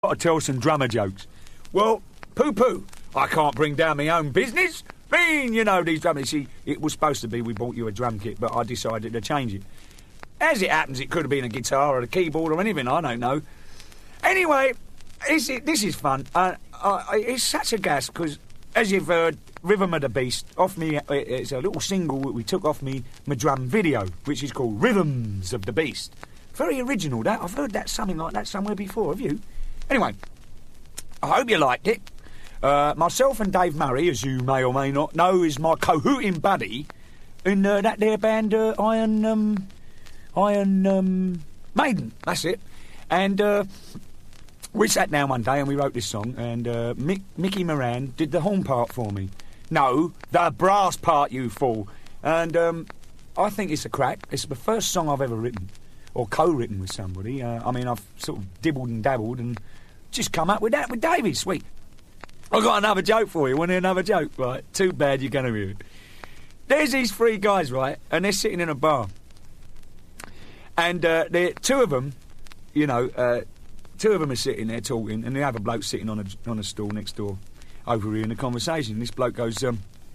Got to tell some drummer jokes. Well, poo-poo. I can't bring down my own business. You know, these drummers, see, it was supposed to be we bought you a drum kit, but I decided to change it. As it happens, it could have been a guitar or a keyboard or anything, I don't know. Anyway, this is fun. It's such a gas, because, as you've heard, Rhythm of the Beast, off me, it's a little single that we took off my drum video, which is called Rhythms of the Beast. Very original, that. I've heard that something like that somewhere before, have you? Anyway, I hope you liked it. Myself and Dave Murray, as you may or may not know, is my cahooting buddy in that there band Iron Maiden. That's it. And we sat down one day and we wrote this song, and Mickey Moran did the horn part for me. No, the brass part, you fool. And I think it's a crack. It's the first song I've ever written, or co-written with somebody. I mean, I've sort of dibbled and dabbled and just come up with that with Davey. Sweet. I've got another joke for you. Want to hear another joke? Right, too bad you're going to hear it. There's these three guys, right, and they're sitting in a bar. And two of them, you know, two of them are sitting there talking, and the other bloke's sitting on a stool next door, overhearing the conversation. This bloke goes,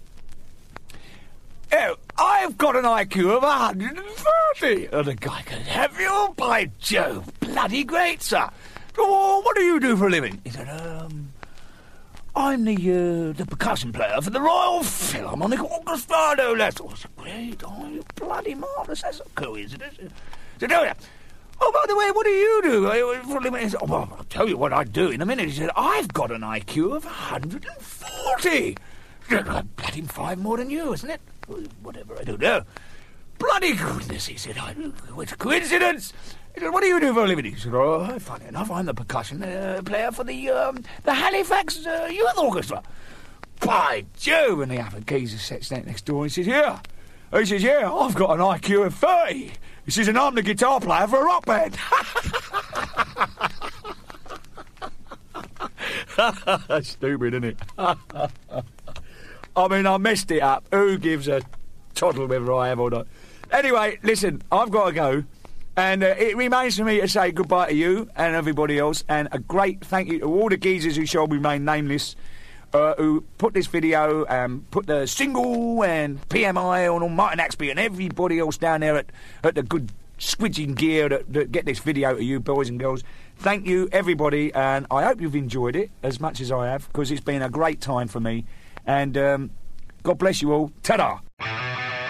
"Oh, I've got an IQ of 130. And the guy goes, "Have you? By Jove, bloody great, sir. Oh, what do you do for a living?" He said, "I'm the percussion player for the Royal Philharmonic Orchestra." No, that's great. Oh, you bloody marvellous. That's a coincidence. He said, "Oh, by the way, what do you do for a living?" He said, "Oh, well, I'll tell you what I do in a minute." He said, "I've got an IQ of 140. Bloody 5 more than you, isn't it? Whatever, I don't know. Bloody goodness," he said, "it's a coincidence." He said, "What do you do for a living?" He said, "Oh, funny enough, I'm the percussion player for the Halifax Youth Orchestra." By Jove, and the other geezer sits down next door and he says, "Yeah." He says, "Yeah, I've got an IQ of 30. He says, "And I'm the guitar player for a rock band." Stupid, isn't it? I mean, I messed it up. Who gives a toddle whether I have or not? Anyway, listen, I've got to go. And it remains for me to say goodbye to you and everybody else, and a great thank you to all the geezers who shall remain nameless, who put this video and put the single and PMI and all Martin Axby and everybody else down there at the good squidging gear that get this video to you, boys and girls. Thank you, everybody, and I hope you've enjoyed it as much as I have, because it's been a great time for me. And God bless you all. Ta-da!